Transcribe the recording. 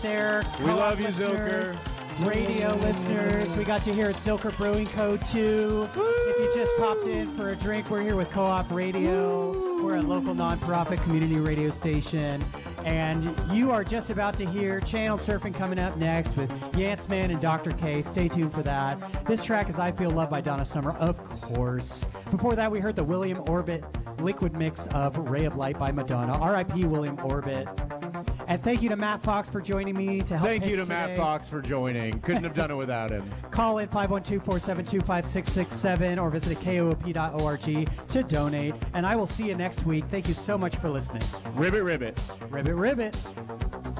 there. We love you, listeners, Zilker. Radio listeners, we got you here at Zilker Brewing Co. 2. If you just popped in for a drink, we're here with Co-op Radio. We're a local nonprofit community radio station. And you are just about to hear Channel Surfing coming up next with Yantzman and Dr. K. Stay tuned for that. This track is I Feel Love by Donna Summer, of course. Before that, we heard the William Orbit liquid mix of Ray of Light by Madonna. R.I.P. William Orbit. And thank you to Matt Fox for joining me to help. Thank you to today. Matt Fox for joining. Couldn't have done it without him. Call in 512-472-5667 or visit koop.org to donate. And I will see you next week. Thank you so much for listening. Ribbit, ribbit. Ribbit, ribbit.